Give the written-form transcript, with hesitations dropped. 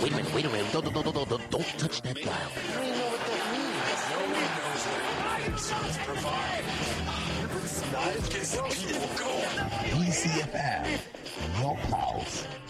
Wait a minute. Don't touch that dial. I don't even know what that means. No one knows it. Iron shots provide. Not get some people going. DCFM, your pulse,